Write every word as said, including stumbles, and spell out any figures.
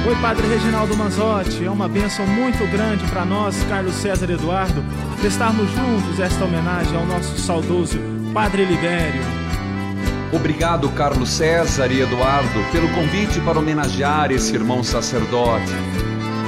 Oi, Padre Reginaldo Manzotti, é uma bênção muito grande para nós, Carlos César Eduardo, prestarmos juntos esta homenagem ao nosso saudoso Padre Libério. Obrigado, Carlos César e Eduardo, pelo convite para homenagear esse irmão sacerdote.